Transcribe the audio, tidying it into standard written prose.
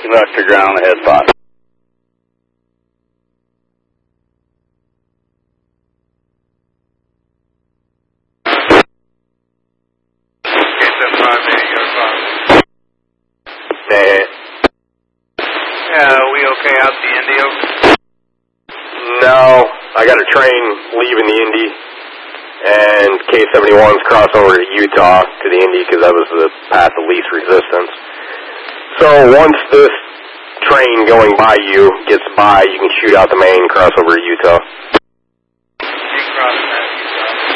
Left to ground, ahead 5. Hey. Yeah, are we okay out the Indy? No, I got a train leaving the Indy, and K-71's crossing over to Utah to the Indy because that was the path of least resistance. So once this train going by you gets by, you can shoot out the main, cross over to Utah. Cross.